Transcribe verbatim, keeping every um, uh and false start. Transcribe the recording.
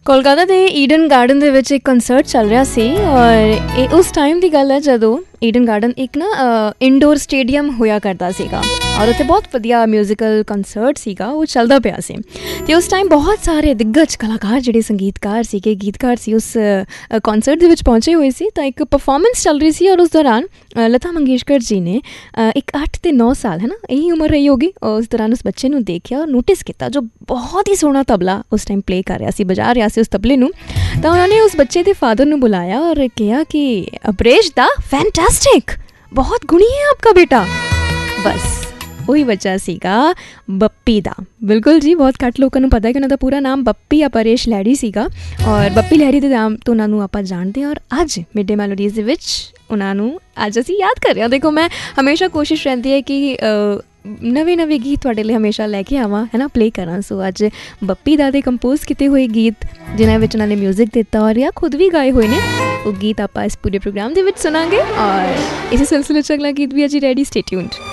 ਕੋਲਕਾਤਾ ਦੇ Eden garden ਦੇ ਵਿੱਚ ਇੱਕ ਕੰਸਰਟ ਚੱਲ ਰਿਹਾ ਸੀ ਔਰ ਇਹ ਉਸ ਟਾਈਮ ਦੀ ਗੱਲ ਹੈ ਜਦੋਂ ਈਡਨ ਗਾਰਡਨ ਇੱਕ ਨਾ ਇਨਡੋਰ ਸਟੇਡੀਅਮ ਹੋਇਆ ਕਰਦਾ ਸੀਗਾ ਔਰ ਉੱਥੇ ਬਹੁਤ ਵਧੀਆ ਮਿਊਜ਼ੀਕਲ ਕੰਸਰਟ ਸੀਗਾ, ਉਹ ਚੱਲਦਾ ਪਿਆ ਸੀ। ਅਤੇ ਉਸ ਟਾਈਮ ਬਹੁਤ ਸਾਰੇ ਦਿੱਗਜ ਕਲਾਕਾਰ ਜਿਹੜੇ ਸੰਗੀਤਕਾਰ ਸੀਗੇ, ਗੀਤਕਾਰ ਸੀ, ਉਸ ਕੌਂਸਰਟ ਦੇ ਵਿੱਚ ਪਹੁੰਚੇ ਹੋਏ ਸੀ। ਤਾਂ ਇੱਕ ਪਰਫੋਰਮੈਂਸ ਚੱਲ ਰਹੀ ਸੀ ਔਰ ਉਸ ਦੌਰਾਨ ਲਤਾ ਮੰਗੇਸ਼ਕਰ ਜੀ ਨੇ ਇੱਕ ਅੱਠ ਅਤੇ ਨੌ ਸਾਲ ਹੈ ਨਾ ਇਹੀ ਉਮਰ ਰਹੀ ਹੋਗੀ, ਉਸ ਦੌਰਾਨ ਉਸ ਬੱਚੇ ਨੂੰ ਦੇਖਿਆ ਔਰ ਨੋਟਿਸ ਕੀਤਾ ਜੋ ਬਹੁਤ ਹੀ ਸੋਹਣਾ ਤਬਲਾ ਉਸ ਟਾਈਮ ਪਲੇ ਕਰ ਰਿਹਾ ਸੀ, ਵਜਾ ਰਿਹਾ ਸੀ ਉਸ ਤਬਲੇ ਨੂੰ। ਤਾਂ ਉਹਨਾਂ ਨੇ ਉਸ ਬੱਚੇ ਦੇ ਫਾਦਰ ਨੂੰ ਬੁਲਾਇਆ ਔਰ ਕਿਹਾ ਕਿ ਅਪਰੇਸ਼ ਦਾ ਫੈਂਟੈਸਟਿਕ, ਬਹੁਤ ਗੁਣੀ ਹੈ ਆਪਕਾ ਬੇਟਾ। ਬਸ ਉਹੀ ਬੱਚਾ ਸੀਗਾ ਬੱਪੀ ਦਾ। ਬਿਲਕੁਲ ਜੀ, ਬਹੁਤ ਘੱਟ ਲੋਕਾਂ ਨੂੰ ਪਤਾ ਕਿ ਉਹਨਾਂ ਦਾ ਪੂਰਾ ਨਾਮ ਬੱਪੀ ਅਪਰੇਸ਼ ਲਹਿਰੀ ਸੀਗਾ ਔਰ ਬੱਪੀ ਲਹਿਰੀ ਦੇ ਨਾਮ ਤੋਂ ਉਹਨਾਂ ਨੂੰ ਆਪਾਂ ਜਾਣਦੇ ਹਾਂ। ਔਰ ਅੱਜ ਮਿਡ ਡੇ ਮੈਲੋਡੀਜ਼ ਦੇ ਵਿੱਚ ਉਹਨਾਂ ਨੂੰ ਅੱਜ ਅਸੀਂ ਯਾਦ ਕਰ ਰਹੇ ਹਾਂ। ਦੇਖੋ, ਮੈਂ ਹਮੇਸ਼ਾ ਕੋਸ਼ਿਸ਼ ਰਹਿੰਦੀ ਹੈ ਕਿ ਨਵੇਂ ਨਵੇਂ ਗੀਤ ਤੁਹਾਡੇ ਲਈ ਹਮੇਸ਼ਾ ਲੈ ਕੇ ਆਵਾਂ, ਹੈ ਨਾ, ਪਲੇ ਕਰਾਂ। ਸੋ ਅੱਜ ਬੱਪੀ ਦਾ ਦੇ ਕੰਪੋਜ਼ ਕੀਤੇ ਹੋਏ ਗੀਤ ਜਿਨ੍ਹਾਂ ਵਿੱਚ ਉਹਨਾਂ ਨੇ ਮਿਊਜ਼ਿਕ ਦਿੱਤਾ ਔਰ ਜਾਂ ਖੁਦ ਵੀ ਗਾਏ ਹੋਏ ਨੇ, ਉਹ ਗੀਤ ਆਪਾਂ ਇਸ ਪੂਰੇ ਪ੍ਰੋਗਰਾਮ ਦੇ ਵਿੱਚ ਸੁਣਾਂਗੇ। ਔਰ ਇਸੇ ਸਿਲਸਿਲੇ 'ਚ ਅਗਲਾ ਗੀਤ ਵੀ ਅਜੀ ਰੈਡੀ, ਸਟੇ ਟਿਊਨਡ।